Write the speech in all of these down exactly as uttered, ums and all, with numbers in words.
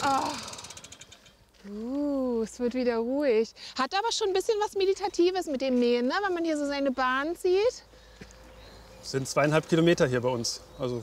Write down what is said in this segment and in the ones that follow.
Oh. Uh, es wird wieder ruhig. Hat aber schon ein bisschen was Meditatives mit dem Mähen, ne? Wenn man hier so seine Bahn zieht. Es sind zweieinhalb Kilometer hier bei uns. Also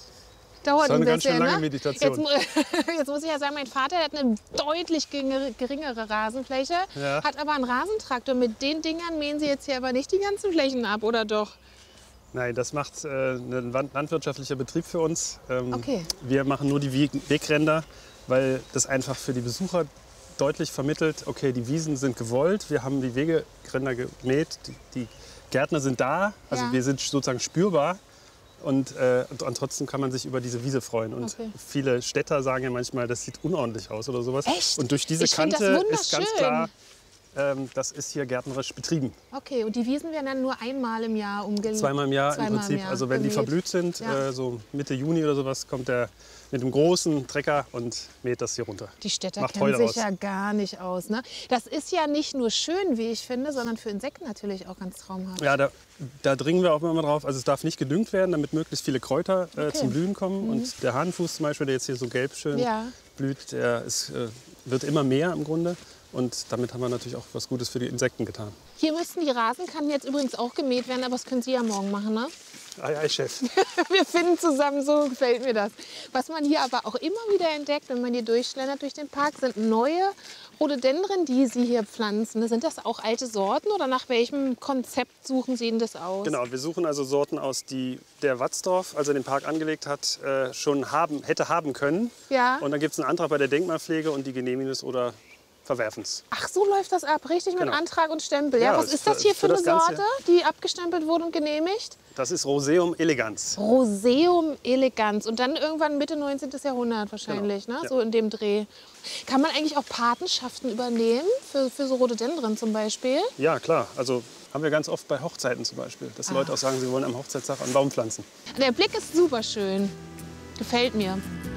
Dauert das ist ein eine ganz schön bisschen, lange ne? Meditation. Jetzt, mu- jetzt muss ich ja sagen, mein Vater hat eine deutlich geringere, geringere Rasenfläche, Ja. hat aber einen Rasentraktor. Mit den Dingern mähen Sie jetzt hier aber nicht die ganzen Flächen ab, oder doch? Nein, das macht äh, ein wand- landwirtschaftlicher Betrieb für uns. Ähm, Okay. Wir machen nur die Weg Wegränder, weil das einfach für die Besucher deutlich vermittelt, okay, die Wiesen sind gewollt, wir haben die Wegeränder gemäht, die, die Gärtner sind da, also Ja. wir sind sozusagen spürbar. Und, äh, und, und trotzdem kann man sich über diese Wiese freuen. Und Okay. viele Städter sagen ja manchmal, das sieht unordentlich aus oder sowas. Echt? Und durch diese Ich find das Kante ist ganz wunderschön. klar, ähm, das ist hier gärtnerisch betrieben. Okay, und die Wiesen werden dann nur einmal im Jahr umgelegt? Zweimal im Jahr im Zweimal im Prinzip. Jahr Also wenn die gemäht. verblüht sind, Ja. äh, so Mitte Juni oder sowas, kommt der mit einem großen Trecker und mäht das hier runter. Die Städter Macht kennen Heu sich daraus. ja gar nicht aus. Ne? Das ist ja nicht nur schön, wie ich finde, sondern für Insekten natürlich auch ganz traumhaft. Ja, da, da dringen wir auch immer drauf. Also es darf nicht gedüngt werden, damit möglichst viele Kräuter äh, Okay. zum Blühen kommen. Und der Hahnenfuß zum Beispiel, der jetzt hier so gelb schön Ja. blüht, der ist, äh, wird immer mehr im Grunde. Und damit haben wir natürlich auch was Gutes für die Insekten getan. Hier müssten die Rasenkanten jetzt übrigens auch gemäht werden, aber das können Sie ja morgen machen, ne? Ei, ei, Chef. Wir finden zusammen, so gefällt mir das. Was man hier aber auch immer wieder entdeckt, wenn man hier durchschlendert durch den Park, sind neue Rhododendren, die Sie hier pflanzen. Sind das auch alte Sorten oder nach welchem Konzept suchen Sie denn das aus? Genau, wir suchen also Sorten aus, die der Watzdorf, als er den Park angelegt hat, äh, schon haben, hätte haben können. Ja. Und dann gibt es einen Antrag bei der Denkmalpflege und die genehmigen es oder verwerfen es. Ach, so läuft das ab, richtig mit Genau. Antrag und Stempel. Ja, Ja, was das ist das für- hier für, für eine das Ganze- Sorte, die abgestempelt wurde und genehmigt? Das ist Roseum elegans. Roseum elegans. Und dann irgendwann Mitte neunzehnten. Jahrhundert wahrscheinlich, Genau, ne? ja. So in dem Dreh. Kann man eigentlich auch Patenschaften übernehmen für, für so Rhododendren zum Beispiel? Ja, klar. Also haben wir ganz oft bei Hochzeiten zum Beispiel, dass Leute auch sagen, sie wollen am Hochzeitstag einen Baum pflanzen. Der Blick ist super schön. Gefällt mir.